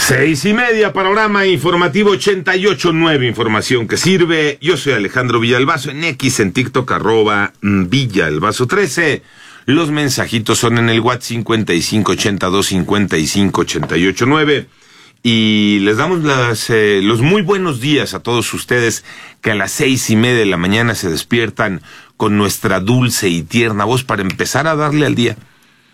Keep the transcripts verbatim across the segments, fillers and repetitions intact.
Seis y media, panorama informativo ochenta y ocho punto nueve, información que sirve. Yo soy Alejandro Villalbazo, en X, en TikTok, arroba Villalbazo trece. Los mensajitos son en el WhatsApp cincuenta y cinco ochenta y dos cincuenta y cinco ochenta y ocho nueve. Y les damos las, eh, los muy buenos días a todos ustedes que a las seis y media de la mañana se despiertan con nuestra dulce y tierna voz para empezar a darle al día.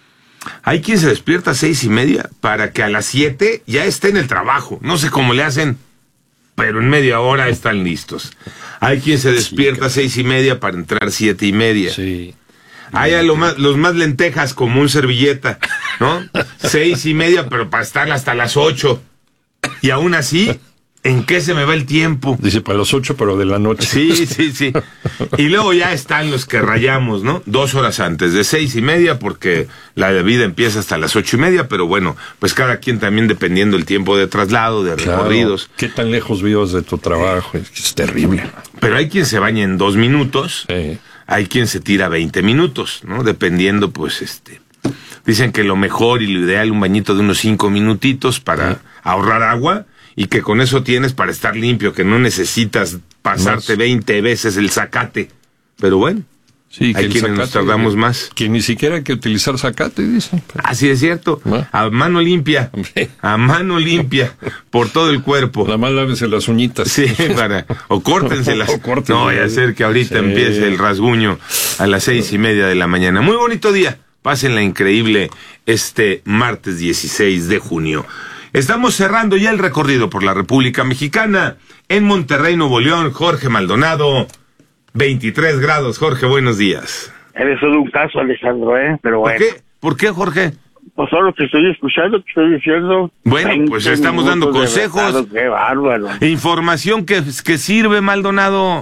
Hay quien se despierta a seis y media para que a las siete ya esté en el trabajo. No sé cómo le hacen, pero en media hora están listos. Hay quien se despierta a seis y media para entrar siete y media. Sí. Hay a lo más, los más lentejas como un servilleta, ¿no? Seis y media, pero para estar hasta las ocho. Y aún así, ¿en qué se me va el tiempo? Dice para las ocho, pero de la noche. Sí, sí, sí. Y luego ya están los que rayamos, ¿no? Dos horas antes, de seis y media, porque la vida empieza hasta las ocho y media, pero bueno, pues cada quien también dependiendo el tiempo de traslado, de Claro. recorridos. ¿Qué tan lejos vivas de tu trabajo? Es, que es terrible. Pero hay quien se baña en dos minutos, Sí. hay quien se tira veinte minutos, ¿no? Dependiendo, pues, este... Dicen que lo mejor y lo ideal, un bañito de unos cinco minutitos para sí. ahorrar agua, y que con eso tienes para estar limpio, que no necesitas pasarte más. veinte veces el zacate. Pero bueno, sí, hay quienes nos tardamos que, más. Que ni siquiera hay que utilizar zacate, dicen. Pero... Así es cierto, ¿no? A mano limpia, a mano limpia, por todo el cuerpo. Nada más lávense las uñitas. Sí, para, o córtenselas. o córtenselas. No vaya a ser que ahorita sí. empiece el rasguño a las seis y media de la mañana. Muy bonito día, pásenla increíble este martes dieciséis de junio. Estamos cerrando ya el recorrido por la República Mexicana. En Monterrey, Nuevo León, Jorge Maldonado, veintitrés grados. Jorge, buenos días. Eres solo un caso, Alejandro, ¿eh? Pero bueno. ¿Por qué? ¿Por qué, Jorge? Pues solo que estoy escuchando, que estoy diciendo. Bueno, pues estamos dando consejos. Qué bárbaro. Información que, que sirve, Maldonado.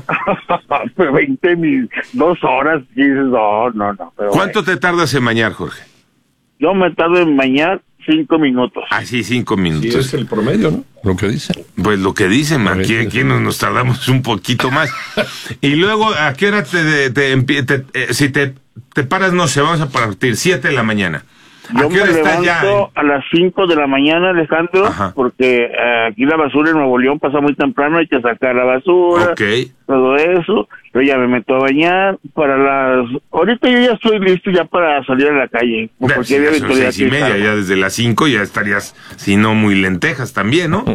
veinte mil, dos horas, dices, no, no, no. Pero ¿Cuánto bueno. te tardas en bañar, Jorge? Yo me tardo en bañar cinco minutos. Ah, sí, cinco minutos. Sí, es el promedio, ¿no? Lo que dicen. Pues lo que dicen, aquí, aquí nos, nos tardamos un poquito más. Y luego, ¿a qué hora te, te, te, te eh, si te, te paras, no sé, vamos a partir, siete de la mañana? ¿A Yo qué me hora estás levanto ya? a las cinco de la mañana, Alejandro, Ajá. porque eh, aquí la basura en Nuevo León pasa muy temprano, hay que sacar la basura, okay. todo eso. Yo ya me meto a bañar para las... Ahorita yo ya estoy listo ya para salir a la calle. Porque si ya son seis y media, estaba. Ya desde las cinco ya estarías, si no muy lentejas también, ¿no?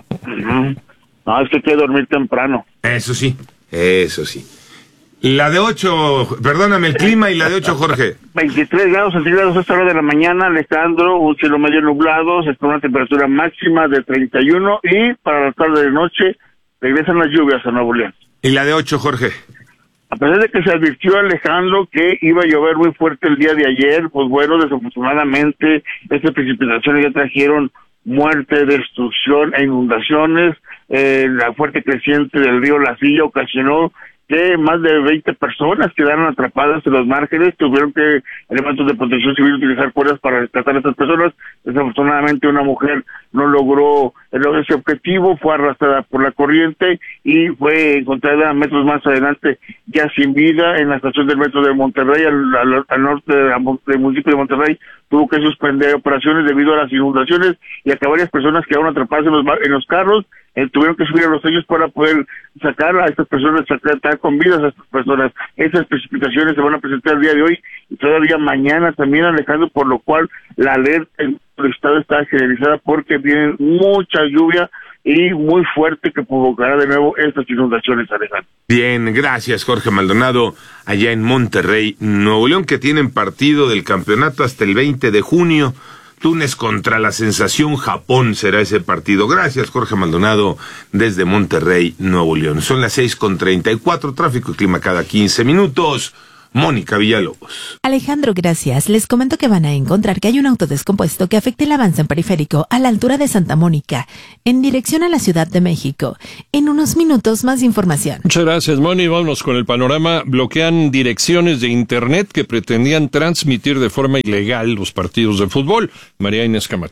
No, es que hay que dormir temprano. Eso sí, eso sí. La de ocho, perdóname, el clima y la de ocho, Jorge. veintitrés grados centígrados a esta hora de la mañana, Alejandro, un cielo medio nublado, se espera una temperatura máxima de treinta y uno y para la tarde de noche regresan las lluvias a Nuevo León. ¿Y la de ocho, Jorge? A pesar de que se advirtió, Alejandro, que iba a llover muy fuerte el día de ayer, pues bueno, desafortunadamente estas precipitaciones ya trajeron muerte, destrucción e inundaciones. Eh, la fuerte creciente del río La Silla ocasionó que más de veinte personas quedaron atrapadas en los márgenes, tuvieron que elementos de protección civil utilizar cuerdas para rescatar a estas personas. Desafortunadamente una mujer no logró ese objetivo, fue arrastrada por la corriente y fue encontrada metros más adelante ya sin vida en la estación del metro de Monterrey, al, al, al norte del municipio de Monterrey. Tuvo que suspender operaciones debido a las inundaciones y a que varias personas quedaron atrapadas en los, en los carros. Eh, tuvieron que subir a los sellos para poder sacar a estas personas, sacar con vidas a estas personas. Esas precipitaciones se van a presentar el día de hoy y todavía mañana también, Alejandro, por lo cual la alerta en el estado está generalizada porque viene mucha lluvia y muy fuerte que provocará de nuevo estas inundaciones, Alejandro. Bien, gracias, Jorge Maldonado, allá en Monterrey, Nuevo León, que tienen partido del campeonato hasta el veinte de junio. Túnez contra la sensación Japón será ese partido. Gracias, Jorge Maldonado, desde Monterrey, Nuevo León. Son las seis con treinta y cuatro, tráfico y clima cada quince minutos. Mónica Villalobos. Alejandro, gracias. Les comento que van a encontrar que hay un auto descompuesto que afecta el avance en periférico a la altura de Santa Mónica, en dirección a la Ciudad de México. En unos minutos, más información. Muchas gracias, Moni. Vámonos con el panorama. Bloquean direcciones de Internet que pretendían transmitir de forma ilegal los partidos de fútbol. María Inés Camacho.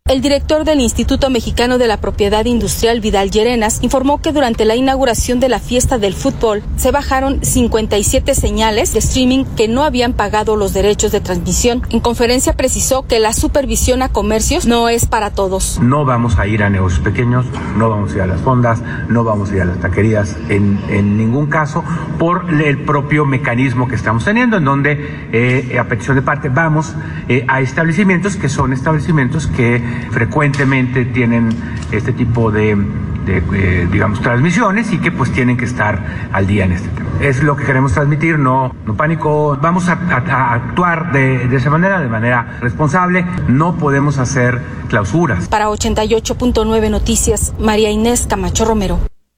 El director del Instituto Mexicano de la Propiedad Industrial, Vidal Llerenas, informó que durante la inauguración de la fiesta del fútbol se bajaron cincuenta y siete señales de streaming que no habían pagado los derechos de transmisión. En conferencia precisó que la supervisión a comercios no es para todos. No vamos a ir a negocios pequeños, no vamos a ir a las fondas, no vamos a ir a las taquerías en, en ningún caso por el propio mecanismo que estamos teniendo, en donde eh, a petición de parte vamos eh, a establecimientos que son establecimientos que frecuentemente tienen este tipo de, de eh, digamos, transmisiones y que pues tienen que estar al día en este tema. Es lo que queremos transmitir, no, no pánico, vamos a, a, a actuar de, de esa manera, de manera responsable, no podemos hacer clausuras. Para ochenta y ocho punto nueve Noticias, María Inés Camacho Romero.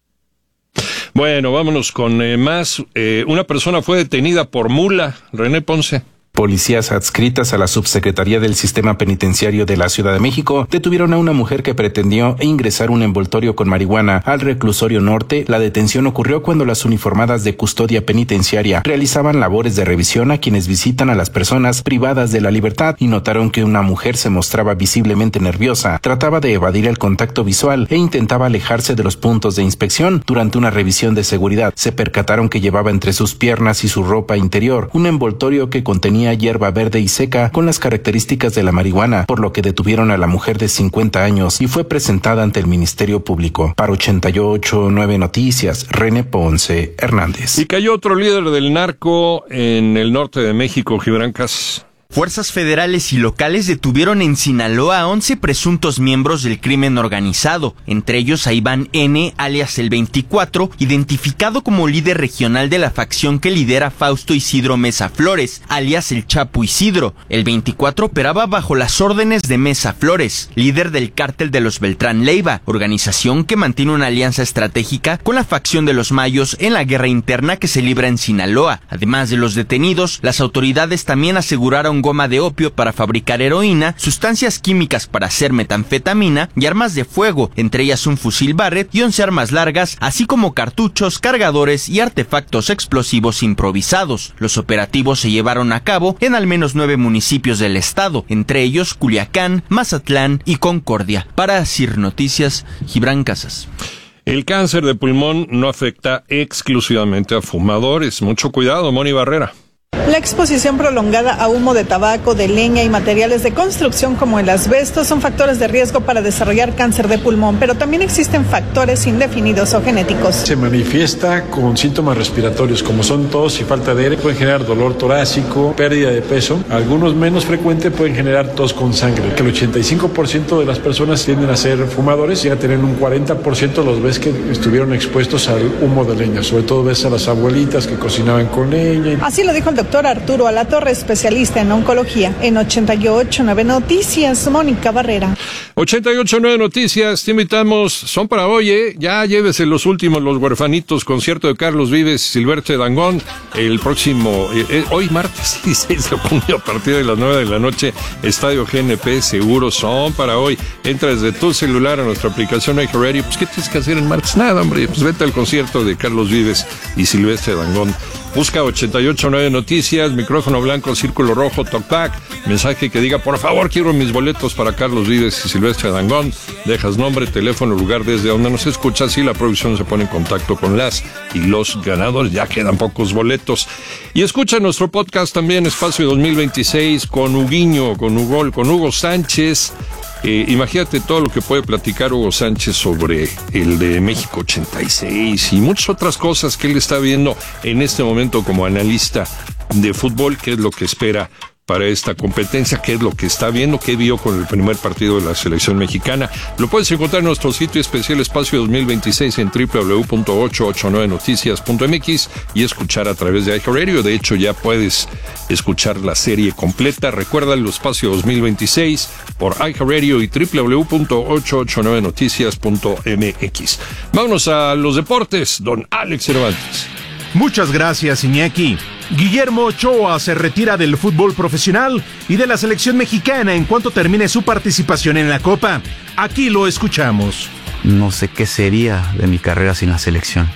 Bueno, vámonos con eh, más. Eh, una persona fue detenida por mula, René Ponce. Policías adscritas a la Subsecretaría del Sistema Penitenciario de la Ciudad de México detuvieron a una mujer que pretendió ingresar un envoltorio con marihuana al reclusorio norte. La detención ocurrió cuando las uniformadas de custodia penitenciaria realizaban labores de revisión a quienes visitan a las personas privadas de la libertad y notaron que una mujer se mostraba visiblemente nerviosa, trataba de evadir el contacto visual e intentaba alejarse de los puntos de inspección. Durante una revisión de seguridad se percataron que llevaba entre sus piernas y su ropa interior un envoltorio que contenía hierba verde y seca con las características de la marihuana, por lo que detuvieron a la mujer de cincuenta años y fue presentada ante el Ministerio Público. Para ochenta y ocho punto nueve Noticias, René Ponce Hernández. Y cayó otro líder del narco en el norte de México, Gibran Casas. Fuerzas federales y locales detuvieron en Sinaloa a once presuntos miembros del crimen organizado, entre ellos a Iván N., alias el veinticuatro, identificado como líder regional de la facción que lidera Fausto Isidro Mesa Flores, alias el Chapo Isidro. El veinticuatro operaba bajo las órdenes de Mesa Flores, líder del cártel de los Beltrán Leiva, organización que mantiene una alianza estratégica con la facción de los Mayos en la guerra interna que se libra en Sinaloa. Además de los detenidos, las autoridades también aseguraron goma de opio para fabricar heroína, sustancias químicas para hacer metanfetamina y armas de fuego, entre ellas un fusil Barrett y once armas largas, así como cartuchos, cargadores y artefactos explosivos improvisados. Los operativos se llevaron a cabo en al menos nueve municipios del estado, entre ellos Culiacán, Mazatlán y Concordia. Para Sir Noticias, Gibran Casas. El cáncer de pulmón no afecta exclusivamente a fumadores. Mucho cuidado, Moni Barrera. La exposición prolongada a humo de tabaco, de leña y materiales de construcción como el asbesto son factores de riesgo para desarrollar cáncer de pulmón, pero también existen factores indefinidos o genéticos. Se manifiesta con síntomas respiratorios como son tos y falta de aire, pueden generar dolor torácico, pérdida de peso. Algunos menos frecuentes pueden generar tos con sangre, que el ochenta y cinco por ciento de las personas tienden a ser fumadores y a tener un cuarenta por ciento los ves que estuvieron expuestos al humo de leña, sobre todo ves a las abuelitas que cocinaban con leña. Así lo dijo el doctor Arturo Alatorre, especialista en oncología. En ochenta y ocho punto nueve Noticias, Mónica Barrera. ochenta y ocho punto nueve Noticias, te invitamos, son para hoy, ¿eh? Ya llévese los últimos, los huerfanitos, concierto de Carlos Vives, Silvestre Dangond, el próximo, eh, eh, hoy martes dieciséis de junio, a partir de las nueve de la noche, Estadio G N P, seguro son para hoy. Entra desde tu celular a nuestra aplicación iHeartRadio. Pues, ¿qué tienes que hacer en martes? Nada, hombre, pues vete al concierto de Carlos Vives y Silvestre Dangond. Busca ochenta y ocho punto nueve Noticias, micrófono blanco, círculo rojo, talkback, mensaje que diga, por favor, quiero mis boletos para Carlos Vives y Silvestre Dangond. Dejas nombre, teléfono, lugar desde donde nos escuchas y la producción se pone en contacto con las y los ganadores. Ya quedan pocos boletos. Y escucha nuestro podcast también, Espacio dos mil veintiséis, con Huguiño, con Hugo, con Hugo Sánchez. Eh, imagínate todo lo que puede platicar Hugo Sánchez sobre el de México ochenta y seis y muchas otras cosas que él está viendo en este momento como analista de fútbol, qué es lo que espera para esta competencia, qué es lo que está viendo, qué vio con el primer partido de la selección mexicana. Lo puedes encontrar en nuestro sitio especial Espacio dos mil veintiséis en doble u doble u doble u punto ochocientos ochenta y nueve noticias punto m x y escuchar a través de iHeartRadio. De hecho, ya puedes escuchar la serie completa. Recuerda el Espacio dos mil veintiséis por iHeartRadio y doble u doble u doble u punto ochocientos ochenta y nueve noticias punto m x. Vámonos a los deportes, don Alex Cervantes. Muchas gracias, Iñaki. Guillermo Ochoa se retira del fútbol profesional y de la selección mexicana en cuanto termine su participación en la Copa. Aquí lo escuchamos. No sé qué sería de mi carrera sin la selección.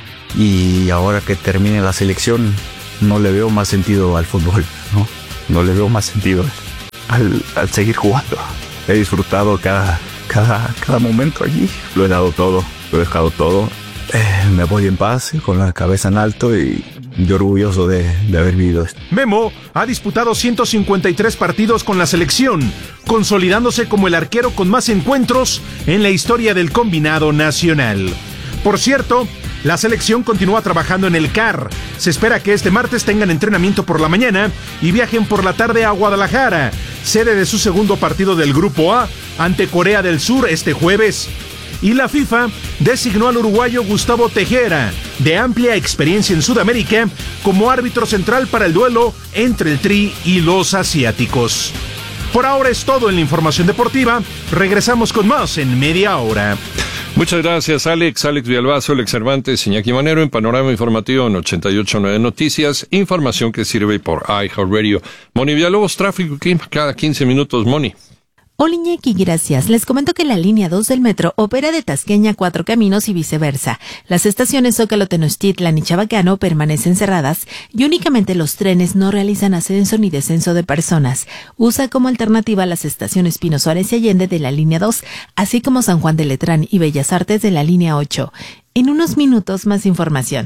Y ahora que termine la selección, no le veo más sentido al fútbol, ¿no? No le veo más sentido al, al seguir jugando. he disfrutado cada, cada, cada momento allí. Lo he dado todo, lo he dejado todo. Eh, me voy en paz, con la cabeza en alto y, y orgulloso de, de haber vivido esto. Memo ha disputado ciento cincuenta y tres partidos con la selección, consolidándose como el arquero con más encuentros en la historia del combinado nacional. Por cierto, la selección continúa trabajando en el C A R. Se espera que este martes tengan entrenamiento por la mañana y viajen por la tarde a Guadalajara, sede de su segundo partido del Grupo A, ante Corea del Sur este jueves. Y la FIFA designó al uruguayo Gustavo Tejera, de amplia experiencia en Sudamérica, como árbitro central para el duelo entre el Tri y los asiáticos. Por ahora es todo en la información deportiva. Regresamos con más en media hora. Muchas gracias, Alex. Alex Villalbazo, Alex Cervantes, Iñaki Manero, en Panorama Informativo en ochenta y ocho punto nueve Noticias. Información que sirve por iHeartRadio. Moni Villalobos, tráfico cada quince minutos, Moni. Hola Iñaki, gracias. Les comento que la línea dos del metro opera de Tasqueña a Cuatro Caminos y viceversa. Las estaciones Zócalo, Tenochtitlan y Chabacano permanecen cerradas y únicamente los trenes no realizan ascenso ni descenso de personas. Usa como alternativa las estaciones Pino Suárez y Allende de la línea dos, así como San Juan de Letrán y Bellas Artes de la línea ocho. En unos minutos más información.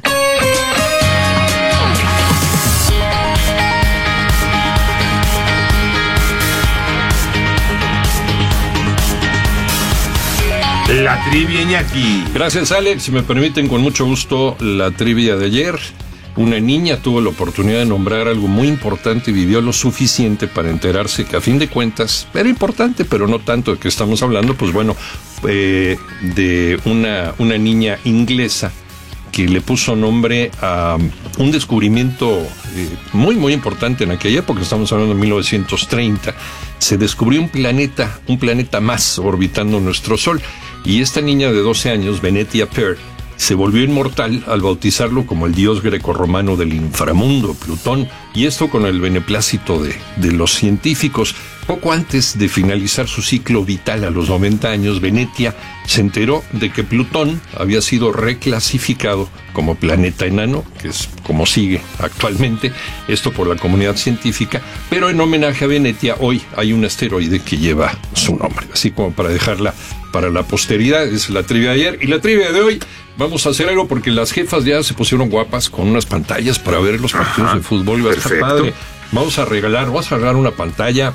La trivia, Iñaki. Gracias, Alex. Si me permiten, con mucho gusto, la trivia de ayer. Una niña tuvo la oportunidad de nombrar algo muy importante y vivió lo suficiente para enterarse que, a fin de cuentas, era importante, pero no tanto de que estamos hablando, pues bueno, eh, de una, una niña inglesa que le puso nombre a un descubrimiento eh, muy, muy importante en aquella época. Estamos hablando de mil novecientos treinta. Se descubrió un planeta, un planeta más orbitando nuestro Sol. Y esta niña de doce años, Venetia Peart, se volvió inmortal al bautizarlo como el dios grecorromano del inframundo, Plutón, y esto con el beneplácito de, de los científicos. Poco antes de finalizar su ciclo vital a los noventa años, Venetia se enteró de que Plutón había sido reclasificado como planeta enano, que es como sigue actualmente, esto por la comunidad científica, pero en homenaje a Venetia hoy hay un asteroide que lleva su nombre, así como para dejarla para la posteridad. Es la trivia de ayer. Y la trivia de hoy, vamos a hacer algo porque las jefas ya se pusieron guapas con unas pantallas para ver los partidos Ajá, de fútbol. Va a estar padre. Vamos a regalar, vamos a regalar una pantalla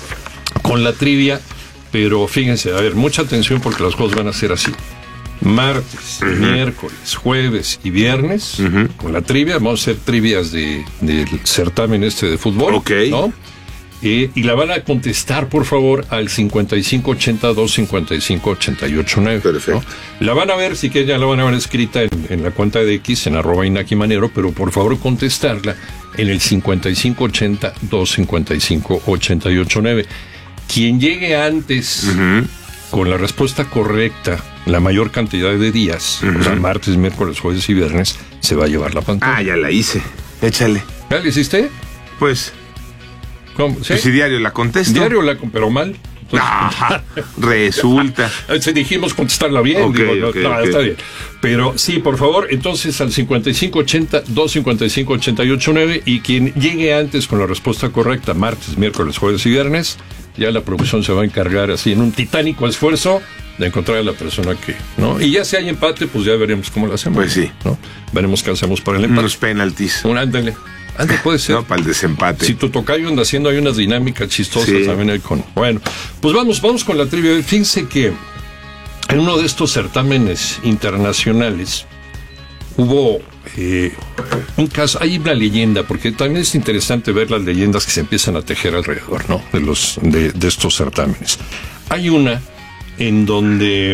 con la trivia, pero fíjense, a ver, mucha atención porque las cosas van a ser así. Martes, uh-huh. miércoles, jueves y viernes, uh-huh. con la trivia, vamos a hacer trivias de, del certamen este de fútbol, okay. ¿no? Eh, y la van a contestar, por favor, al cincuenta y cinco ochenta dos cincuenta y cinco ochenta y ocho nueve. Perfecto. ¿No? La van a ver, si que ya la van a ver escrita en, en la cuenta de X, en arroba Iñaki Manero, pero por favor contestarla en el cincuenta y cinco ochenta dos cincuenta y cinco ochenta y ocho nueve. Quien llegue antes uh-huh. con la respuesta correcta, la mayor cantidad de días, uh-huh. o sea, martes, miércoles, jueves y viernes, se va a llevar la pantalla. Ah, ya la hice. Échale. ¿Ya la hiciste? Pues... ¿Cómo? ¿Sí? Pues si diario la contesto. Diario la pero mal. Entonces, ah, resulta. Si dijimos contestarla bien, okay, digo, okay, no, okay. está bien. Pero sí, por favor, entonces al cincuenta y cinco ochenta dos cincuenta y cinco ochenta y ocho nueve y quien llegue antes con la respuesta correcta, martes, miércoles, jueves y viernes, ya la producción se va a encargar así en un titánico esfuerzo de encontrar a la persona que, ¿no? Y ya si hay empate, pues ya veremos cómo lo hacemos. Pues sí. ¿No? Veremos qué hacemos para el empate. Unos penaltis. Un ándale. Antes puede ser. No, para el desempate. Si tu tocayo anda haciendo, hay unas dinámicas chistosas sí. también hay con. Bueno, pues vamos, vamos con la trivia. Fíjense que en uno de estos certámenes internacionales hubo eh, un caso, hay una leyenda, porque también es interesante ver las leyendas que se empiezan a tejer alrededor, ¿no? De los, de, de estos certámenes. Hay una en donde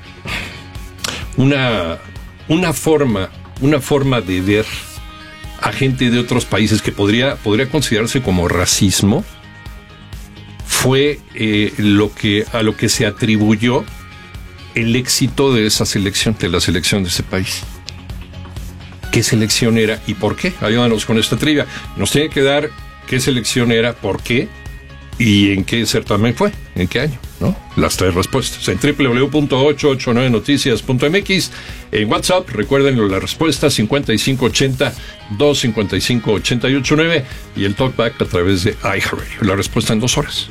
una, una forma, una forma de ver a gente de otros países que podría, podría considerarse como racismo, fue eh, lo que, a lo que se atribuyó el éxito de esa selección, de la selección de ese país. ¿Qué selección era y por qué? Ayúdanos con esta trivia. Nos tiene que dar qué selección era, por qué y en qué certamen fue, en qué año, ¿no? Las tres respuestas. En doble u doble u doble u punto ochocientos ochenta y nueve noticias punto m x, en WhatsApp, recuerden la respuesta cincuenta y cinco ochenta dos cincuenta y cinco ochenta y ocho nueve y el talkback a través de iHeartRadio. La respuesta en dos horas.